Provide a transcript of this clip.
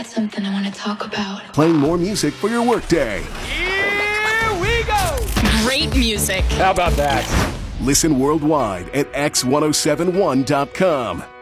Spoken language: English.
That's something I want to talk about. Playing more music for your workday. Here we go! Great music. How about that? Listen worldwide at x1071.com.